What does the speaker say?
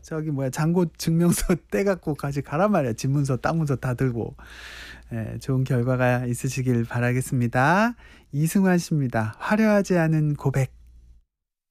저기 뭐야 잔고 증명서 떼갖고 같이 가란 말이야. 집문서 땅문서 다 들고. 예, 좋은 결과가 있으시길 바라겠습니다. 이승환 씨입니다. 화려하지 않은 고백.